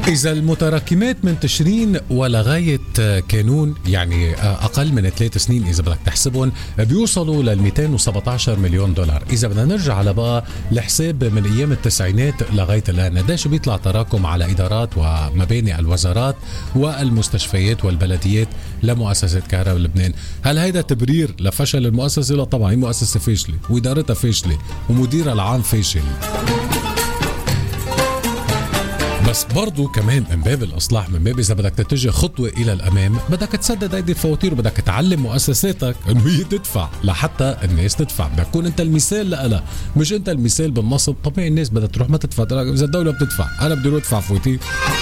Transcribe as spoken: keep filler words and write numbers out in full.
إذا المتراكمات من تشرين ولغاية كانون يعني أقل من ثلاث سنين إذا بدك تحسبهم بيوصلوا لل مئتين وسبعة عشر مليون دولار. إذا بدنا نرجع على بقى الحساب من أيام التسعينات لغاية الآن قديش بيطلع تراكم على إدارات ومباني الوزارات والمستشفيات والبلديات لمؤسسة كهرباء لبنان؟ هل هيدا تبرير لفشل المؤسسة؟ لا طبعا، هي مؤسسة فاشلة وإدارتها فاشلة ومديرها العام فاشل. بس برضو كمان من باب الإصلاح، من باب إذا بدك تتجه خطوة إلى الأمام بدك تسدد هيدي الفواتير وبدك تعلم مؤسساتك إنه هي تدفع لحتى الناس تدفع. بدك تكون أنت المثال لها، مش أنت المثال بالنصب. طبيعي الناس بدها تروح ما تدفع. إذا الدولة بتدفع أنا بدي أروح أدفع فواتير.